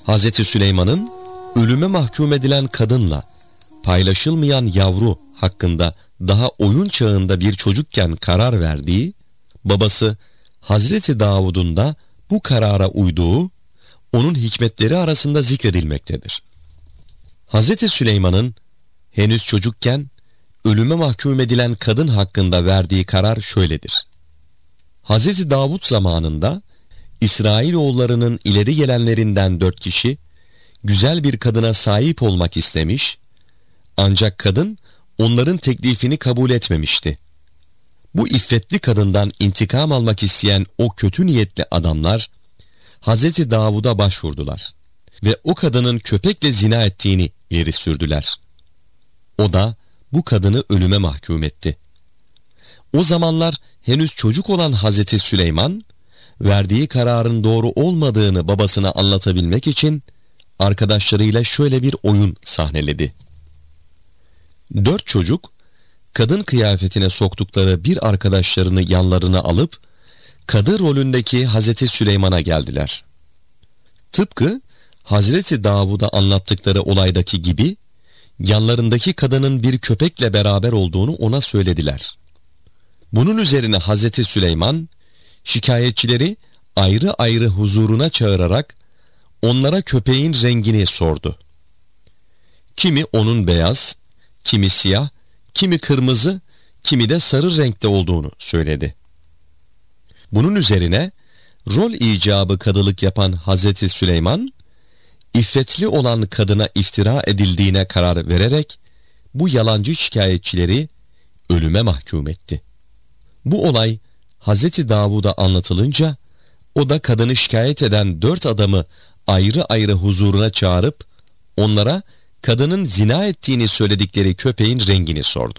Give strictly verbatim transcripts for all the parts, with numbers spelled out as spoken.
Hazreti Süleyman'ın ölüme mahkum edilen kadınla paylaşılmayan yavru hakkında daha oyun çağında bir çocukken karar verdiği, babası Hazreti Davud'un da bu karara uyduğu, onun hikmetleri arasında zikredilmektedir. Hazreti Süleyman'ın henüz çocukken ölüme mahkum edilen kadın hakkında verdiği karar şöyledir. Hazreti Davud zamanında İsrailoğullarının ileri gelenlerinden dört kişi güzel bir kadına sahip olmak istemiş, ancak kadın onların teklifini kabul etmemişti. Bu iffetli kadından intikam almak isteyen o kötü niyetli adamlar Hazreti Davud'a başvurdular ve o kadının köpekle zina ettiğini ileri sürdüler. O da bu kadını ölüme mahkum etti. O zamanlar henüz çocuk olan Hazreti Süleyman, verdiği kararın doğru olmadığını babasına anlatabilmek için arkadaşlarıyla şöyle bir oyun sahneledi. Dört çocuk, kadın kıyafetine soktukları bir arkadaşlarını yanlarına alıp kadı rolündeki Hazreti Süleyman'a geldiler. Tıpkı Hazreti Davud'a anlattıkları olaydaki gibi yanlarındaki kadının bir köpekle beraber olduğunu ona söylediler. Bunun üzerine Hazreti Süleyman şikayetçileri ayrı ayrı huzuruna çağırarak onlara köpeğin rengini sordu. Kimi onun beyaz, kimi siyah, kimi kırmızı, kimi de sarı renkte olduğunu söyledi. Bunun üzerine rol icabı kadılık yapan Hazreti Süleyman, iffetli olan kadına iftira edildiğine karar vererek bu yalancı şikayetçileri ölüme mahkum etti. Bu olay Hazreti Davud'a anlatılınca o da kadını şikayet eden dört adamı ayrı ayrı huzuruna çağırıp onlara kadının zina ettiğini söyledikleri köpeğin rengini sordu.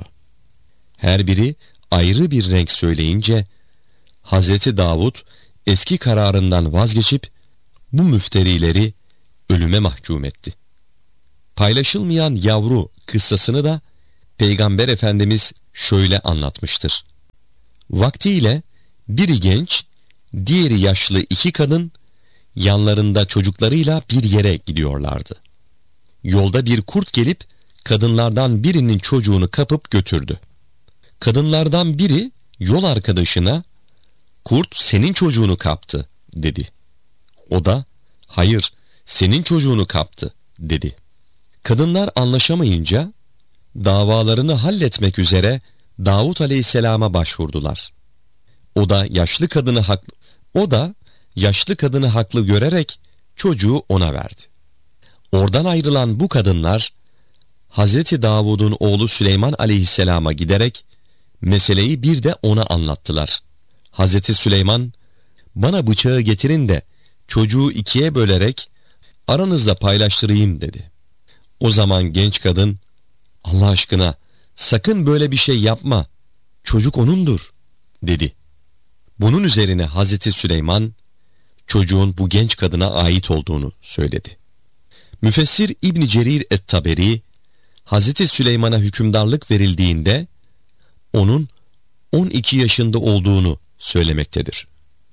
Her biri ayrı bir renk söyleyince Hazreti Davud eski kararından vazgeçip bu müfterileri ölüme mahkum etti. Paylaşılmayan yavru kıssasını da Peygamber Efendimiz şöyle anlatmıştır. Vaktiyle biri genç, diğeri yaşlı iki kadın yanlarında çocuklarıyla bir yere gidiyorlardı. Yolda bir kurt gelip kadınlardan birinin çocuğunu kapıp götürdü. Kadınlardan biri yol arkadaşına "Kurt senin çocuğunu kaptı" dedi. O da "Hayır, senin çocuğunu kaptı" dedi. Kadınlar anlaşamayınca davalarını halletmek üzere Davud Aleyhisselam'a başvurdular. O da yaşlı kadını haklı, o da yaşlı kadını haklı görerek çocuğu ona verdi. Oradan ayrılan bu kadınlar Hazreti Davud'un oğlu Süleyman Aleyhisselam'a giderek meseleyi bir de ona anlattılar. Hazreti Süleyman, "Bana bıçağı getirin de çocuğu ikiye bölerek aranızda paylaştırayım" dedi. O zaman genç kadın, "Allah aşkına sakın böyle bir şey yapma, çocuk onundur" dedi. Bunun üzerine Hazreti Süleyman çocuğun bu genç kadına ait olduğunu söyledi. Müfessir İbn Cerir et-Taberi Hazreti Süleyman'a hükümdarlık verildiğinde onun on iki yaşında olduğunu söylemektedir.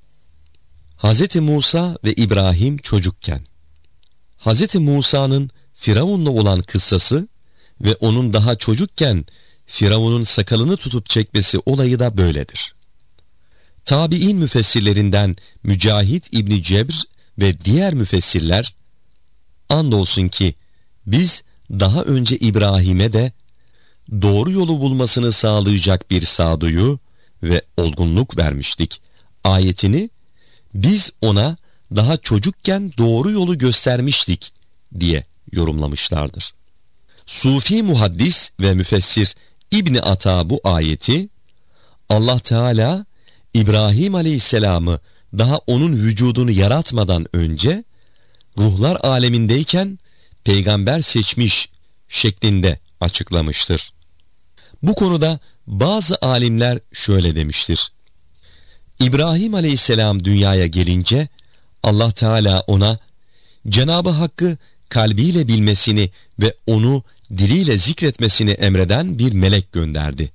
Hazreti Musa ve İbrahim çocukken. Hazreti Musa'nın Firavun'la olan kıssası ve onun daha çocukken Firavun'un sakalını tutup çekmesi olayı da böyledir. Tabi'in müfessirlerinden Mücahit İbni Cebr ve diğer müfessirler, andolsun ki biz daha önce İbrahim'e de doğru yolu bulmasını sağlayacak bir sağduyu ve olgunluk vermiştik ayetini biz ona daha çocukken doğru yolu göstermiştik diye yorumlamışlardır. Sufi muhaddis ve müfessir İbni Ata bu ayeti Allah Teala İbrahim Aleyhisselam'ı daha onun vücudunu yaratmadan önce ruhlar alemindeyken peygamber seçmiş şeklinde açıklamıştır. Bu konuda bazı alimler şöyle demiştir. İbrahim Aleyhisselam dünyaya gelince Allah Teala ona Cenab-ı Hakk'ı kalbiyle bilmesini ve onu diliyle zikretmesini emreden bir melek gönderdi.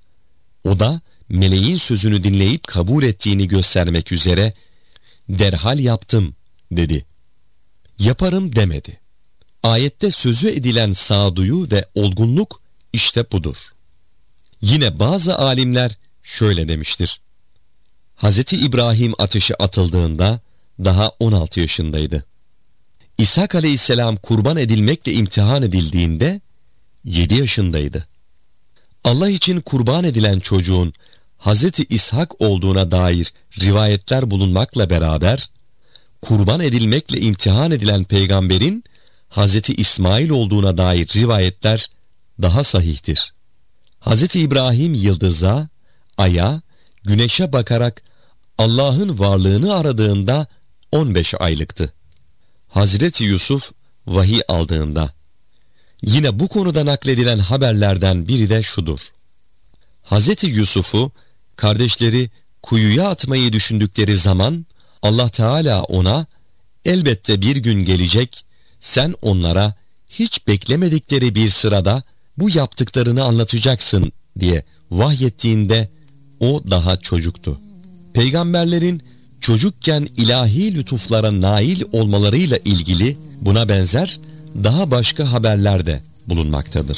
O da meleğin sözünü dinleyip kabul ettiğini göstermek üzere derhal yaptım dedi. yaparım demedi. Ayette sözü edilen sağduyu ve olgunluk işte budur. Yine bazı alimler şöyle demiştir. Hazreti İbrahim ateşe atıldığında daha on altı yaşındaydı. İshak aleyhisselam kurban edilmekle imtihan edildiğinde yedi yaşındaydı. Allah için kurban edilen çocuğun Hazreti İshak olduğuna dair rivayetler bulunmakla beraber, kurban edilmekle imtihan edilen peygamberin Hazreti İsmail olduğuna dair rivayetler daha sahihtir. Hazreti İbrahim yıldıza, aya, güneşe bakarak Allah'ın varlığını aradığında on beş aylıktı. Hazreti Yusuf vahiy aldığında. Yine bu konuda nakledilen haberlerden biri de şudur. Hazreti Yusuf'u kardeşleri kuyuya atmayı düşündükleri zaman Allah Teala ona elbette bir gün gelecek, sen onlara hiç beklemedikleri bir sırada bu yaptıklarını anlatacaksın diye vahyettiğinde o daha çocuktu. Peygamberlerin çocukken ilahi lütuflara nail olmalarıyla ilgili buna benzer daha başka haberler de bulunmaktadır.